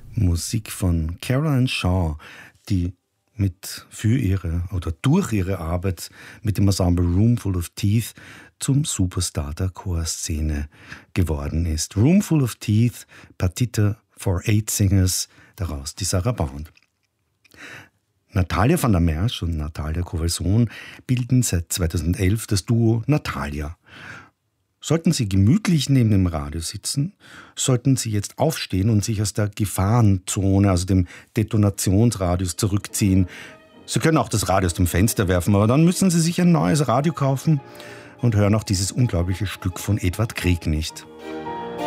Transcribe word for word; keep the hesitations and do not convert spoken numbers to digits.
Musik von Caroline Shaw, die mit für ihre oder durch ihre Arbeit mit dem Ensemble Roomful of Teeth zum Superstar der Chorszene geworden ist. Roomful of Teeth, Partita for Eight Singers, daraus die Sarabande. Natalia van der Merch und Natalia Kovalson bilden seit zweitausendelf das Duo Natalia. Sollten Sie gemütlich neben dem Radio sitzen, sollten Sie jetzt aufstehen und sich aus der Gefahrenzone, also dem Detonationsradius, zurückziehen. Sie können auch das Radio aus dem Fenster werfen, aber dann müssen Sie sich ein neues Radio kaufen und hören auch dieses unglaubliche Stück von Edvard Grieg nicht.